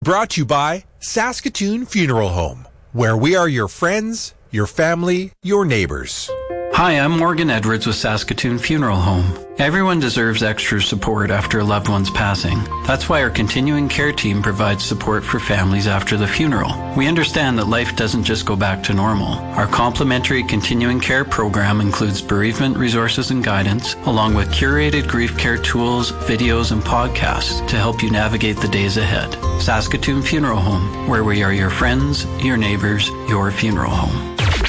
Brought to you by Saskatoon Funeral Home, where we are your friends, your family, your neighbors. Hi, I'm Morgan Edwards with Saskatoon Funeral Home. Everyone deserves extra support after a loved one's passing. That's why our continuing care team provides support for families after the funeral. We understand that life doesn't just go back to normal. Our complimentary continuing care program includes bereavement resources and guidance, along with curated grief care tools, videos, and podcasts to help you navigate the days ahead. Saskatoon Funeral Home, where we are your friends, your neighbors, your funeral home.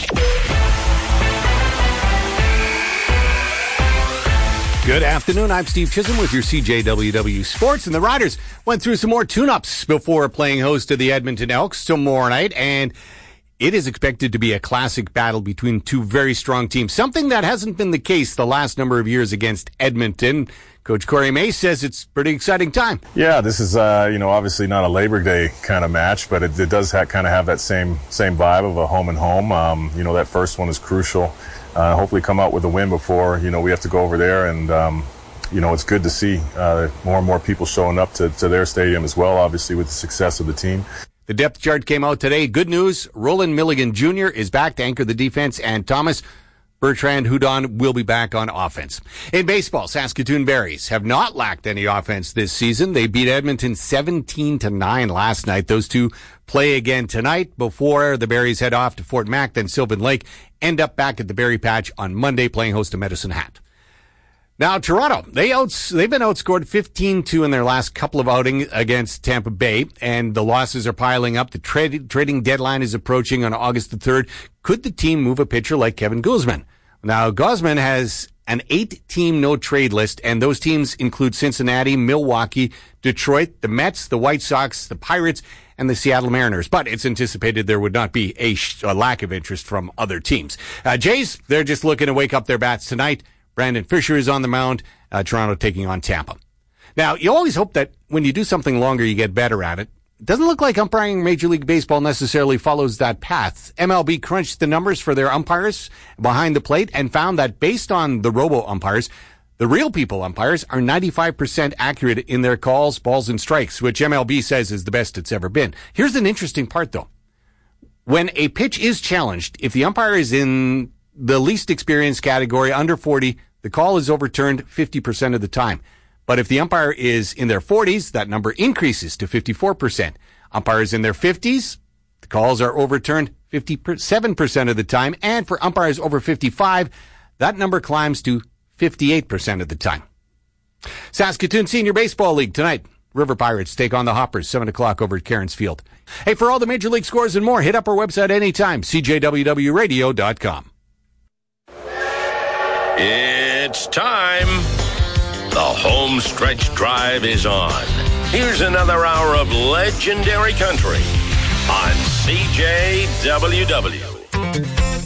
Good afternoon. I'm Steve Chisholm with your CJWW Sports, and the Riders went through some more tune-ups before playing host to the Edmonton Elks tomorrow night, and it is expected to be a classic battle between two very strong teams, something that hasn't been the case the last number of years against Edmonton. Coach Corey May says it's a pretty exciting time. Yeah, this is, obviously not a Labor Day kind of match, but it does kind of have that same vibe of a home and home. That first one is crucial. Hopefully come out with a win before, we have to go over there. And, it's good to see more and more people showing up to their stadium as well, obviously, with the success of the team. The depth chart came out today. Good news. Roland Milligan Jr. is back to anchor the defense, and Thomas Bertrand Hudon will be back on offense. In baseball, Saskatoon Berries have not lacked any offense this season. They beat Edmonton 17-9 last night. Those two play again tonight before the Berries head off to Fort Mac, then Sylvan Lake, end up back at the Berry Patch on Monday playing host to Medicine Hat. Now, Toronto, they've been outscored 15-2 in their last couple of outings against Tampa Bay, and the losses are piling up. The trading deadline is approaching on August the 3rd. Could the team move a pitcher like Kevin Gausman? Now, Gausman has an 8-team no-trade list, and those teams include Cincinnati, Milwaukee, Detroit, the Mets, the White Sox, the Pirates, and the Seattle Mariners. But it's anticipated there would not be a lack of interest from other teams. Jays, they're just looking to wake up their bats tonight. Brandon Fisher is on the mound, Toronto taking on Tampa. Now, you always hope that when you do something longer, you get better at it. It doesn't look like umpiring Major League Baseball necessarily follows that path. MLB crunched the numbers for their umpires behind the plate and found that based on the robo-umpires, the real people umpires are 95% accurate in their calls, balls, and strikes, which MLB says is the best it's ever been. Here's an interesting part, though. When a pitch is challenged, if the umpire is in the least experienced category, under 40, the call is overturned 50% of the time. But if the umpire is in their 40s, that number increases to 54%. Umpires in their 50s, the calls are overturned 57% of the time. And for umpires over 55, that number climbs to 58% of the time. Saskatoon Senior Baseball League tonight. River Pirates take on the Hoppers, 7 o'clock over at Cairns Field. Hey, for all the Major League scores and more, hit up our website anytime, cjwwradio.com. It's time. The home stretch drive is on. Here's another hour of legendary country on CJWW.